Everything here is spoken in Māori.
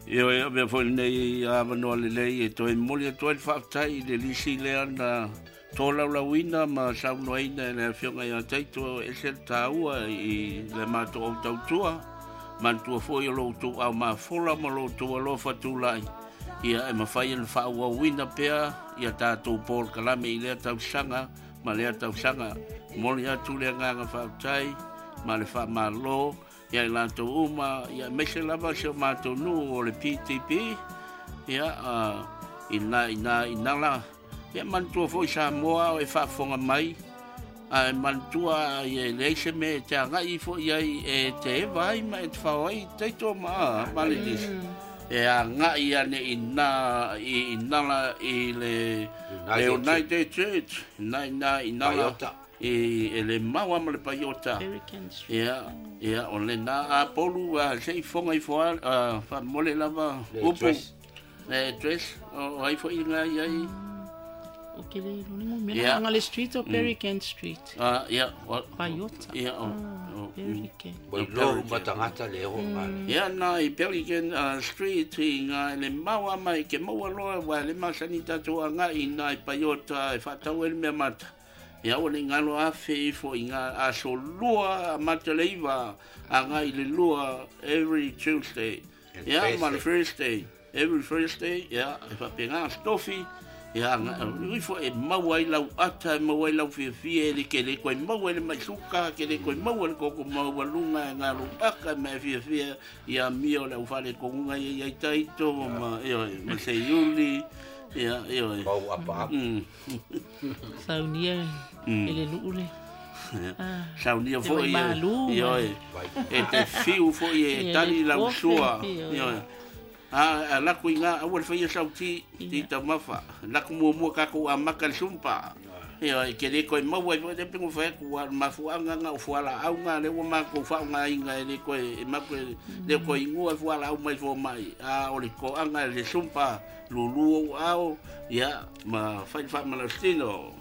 Yo me foi nei a mano le e toi moli toi fa tai le lisi le ana tola la wina ma sa no ina le fionga ya tai to e se taua I le mato o tau tua man tua foi lo tu a ma fola ma lo tu lo fa tu lai ia e ma fai le fa wa wina pea ia ta tu por kala me le tau sanga ma le tau sanga moli atu le nga fa tai ma le fa ma lo ia la to uma ia me se lava se ma to nu o le PTP ia ina la ia man tu foi sa moa e fa fonga mai a man tu ia le se me te nga I fo ia e te vai ma e fa ai te to ma le dis e nga ia ne ina la I le United Church ina la ele maua ma le paiota ia o le na a polu a sei fonga I foa fa mole lava upu le dress o ai fo inga ai o ke le no mo mena nga le street o Perican Street ia paiota ia Perican Boi lo matangata le ho ia na I Perican Street inga le maua mai ke maua loa wa le masanita to nga ina paiota e fa tau el me mata ia o le ngalo a fe fo inga a so lua mataleiva anga I le lua every Tuesday ia ma le Thursday every Thursday ia e fa penga stofi ia nga fo e mawai lau ata mawai lau fi le ke le ko mawai le maisuka ke le ko mawai ko mawai lunga ngalo aka me fi ia mio le fa le ko nga ia taito ma ia ma se yuli ia Bau apa saunia ele lule saunia fo ia e te fiu fo ia tali la usua ia la kuinga awal fa ia sauti ti ta mafa la ku mo ka ku amaka sumpa ia ke le ko mo wa de pingu fa ku ma fu anga nga fu ala au nga le ma ku fa nga inga le ko ma ko le ko ingu fu ala au mai fo mai o le ko anga le sumpa lulu au ia ma fa malastino